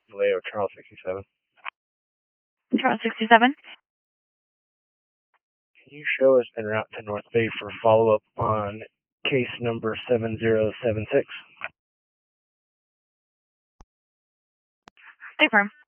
Vallejo, Charles 67. Charles 67. Can you show us en route to North Bay for follow-up on case number 7076? Stay firm.